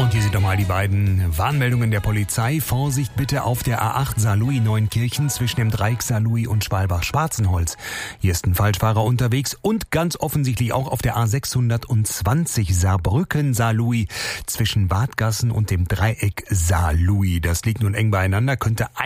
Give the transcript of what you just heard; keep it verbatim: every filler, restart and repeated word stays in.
Und hier sind nochmal die beiden Warnmeldungen der Polizei. Vorsicht bitte auf der A acht Saarlouis-Neunkirchen zwischen dem Dreieck Saarlouis und Schwalbach-Schwarzenholz. Hier ist ein Falschfahrer unterwegs und ganz offensichtlich auch auf der A sechshundertzwanzig Saarbrücken-Saarlouis zwischen Wadgassen und dem Dreieck Saarlouis. Das liegt nun eng beieinander, könnte